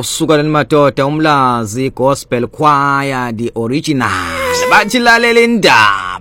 usuka lemadoda umlazi gospel choir the original bathi lalela indaba